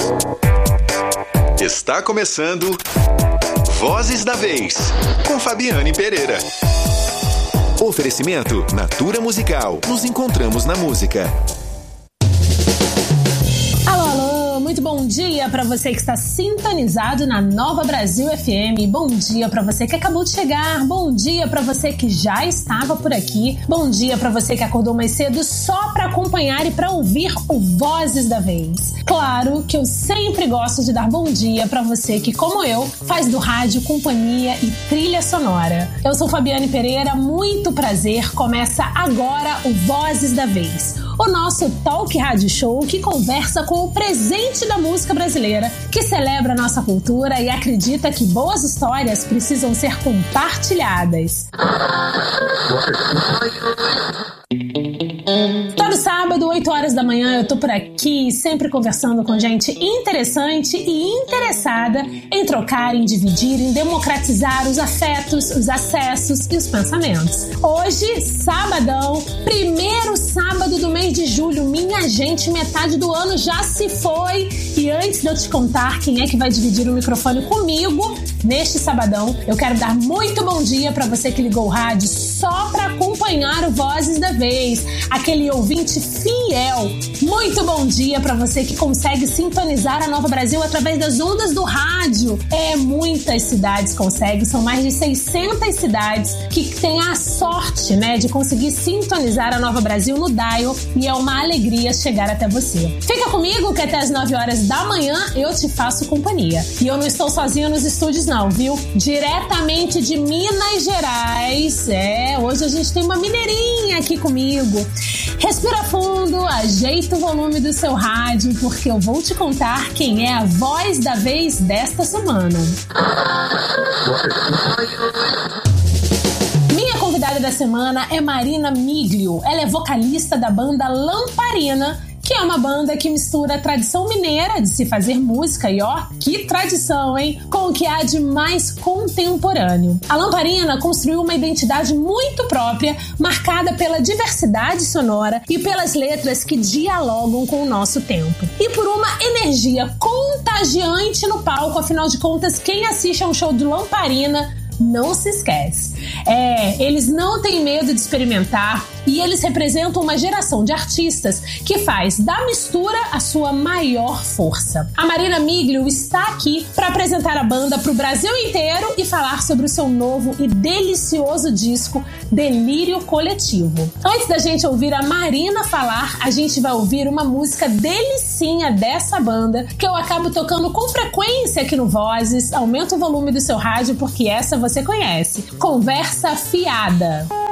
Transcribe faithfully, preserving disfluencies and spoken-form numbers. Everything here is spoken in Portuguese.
Está começando Vozes da Vez, com Fabiane Pereira. Oferecimento Natura Musical. Nos encontramos na música. Muito bom dia para você que está sintonizado na Nova Brasil F M. Bom dia para você que acabou de chegar. Bom dia para você que já estava por aqui. Bom dia para você que acordou mais cedo só para acompanhar e para ouvir o Vozes da Vez. Claro que eu sempre gosto de dar bom dia para você que, como eu, faz do rádio companhia e trilha sonora. Eu sou Fabiane Pereira, muito prazer. Começa agora o Vozes da Vez, o nosso talk rádio show que conversa com o presente da música brasileira, que celebra a nossa cultura e acredita que boas histórias precisam ser compartilhadas. Todo sábado, oito horas da manhã, eu tô por aqui, sempre conversando com gente interessante e interessada em trocar, em dividir, em democratizar os afetos, os acessos e os pensamentos. Hoje, sabadão, primeiro sábado do mês de julho, minha gente, metade do ano já se foi. E antes de eu te contar quem é que vai dividir o microfone comigo neste sabadão, eu quero dar muito bom dia para você que ligou o rádio só para acompanhar o Vozes da Vez, aquele ouvinte fiel. Muito bom dia para você que consegue sintonizar a Nova Brasil através das ondas do rádio. É, muitas cidades conseguem, são mais de seiscentas cidades que têm a sorte, né, de conseguir sintonizar a Nova Brasil no dial, e é uma alegria chegar até você. Fica comigo que até as nove horas da manhã eu te faço companhia. E eu não estou sozinha nos estúdios não, viu? Diretamente de Minas Gerais, é, hoje a gente tem uma mineirinha aqui comigo. Respira fundo, ajeita o volume do seu rádio, porque eu vou te contar quem é a voz da vez desta semana. Minha convidada da semana é Marina Miglio. Ela é vocalista da banda Lamparina, que é uma banda que mistura a tradição mineira de se fazer música, e ó, que tradição, hein? Com o que há de mais contemporâneo. A Lamparina construiu uma identidade muito própria, marcada pela diversidade sonora e pelas letras que dialogam com o nosso tempo. E por uma energia contagiante no palco, afinal de contas, quem assiste a um show de Lamparina não se esquece. É, eles não têm medo de experimentar e eles representam uma geração de artistas que faz da mistura a sua maior força. A Marina Miglio está aqui para apresentar a banda para o Brasil inteiro e falar sobre o seu novo e delicioso disco Delírio Coletivo. Antes da gente ouvir a Marina falar, a gente vai ouvir uma música delicinha dessa banda que eu acabo tocando com frequência aqui no Vozes. Aumenta o volume do seu rádio porque essa você conhece. Conversa Fiada.